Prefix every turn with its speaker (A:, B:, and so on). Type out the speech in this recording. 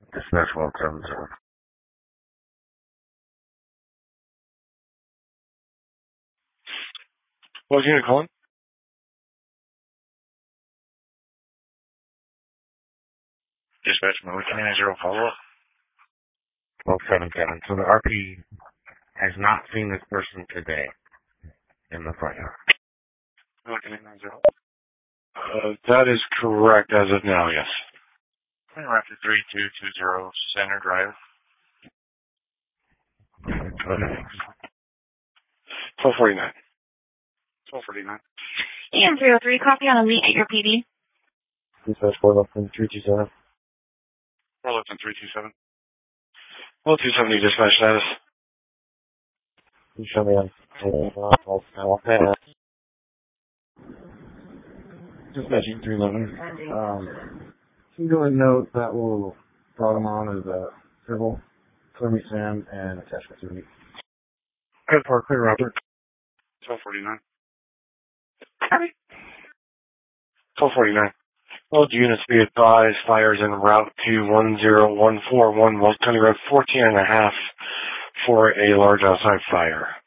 A: Dispatch 170.
B: What was unit calling?
C: Dispatch, Mode 0 follow-up.
A: 1277. So the RP has not seen this person today in the front yard.
B: That is correct as of now, yes.
C: We're after 3220 Center Drive.
B: 1249.
C: 1249.
D: And 03, copy on a meet at your PD.
A: Dispatch 411 327.
C: 411 327.
B: 1270 dispatch status.
A: You show me on Dispatching 311. Singular note that will brought him on as a civil, Clear Sand, and attachment to me.
B: Good for clear, Robert.
C: 1249.
B: 1249. All units be advised, fires en route to 10141 West County Road 14 and a half for a large outside fire.